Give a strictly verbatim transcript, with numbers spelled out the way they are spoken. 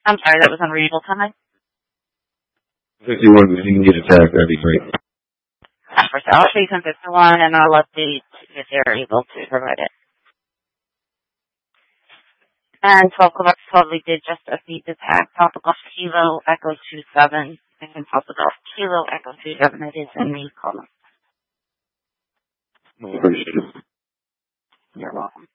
I'm sorry, that was unreadable time. fifty-one, if you can get attack, that'd be great. First, I'll show you some fifty-one, and I'll update if they're able to provide it. And twelve Quebec probably did just update the tag. Papa Golf Kilo Echo two seven. And Papa Golf Kilo Echo two seven. It is in the column. Appreciate it. You're welcome.